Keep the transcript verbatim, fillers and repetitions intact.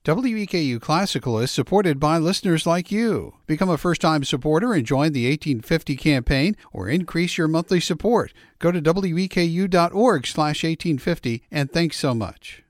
W E K U Classical is supported by listeners like you. Become a first-time supporter and join the eighteen fifty campaign or increase your monthly support. Go to W E K U dot org slash eighteen fifty and thanks so much.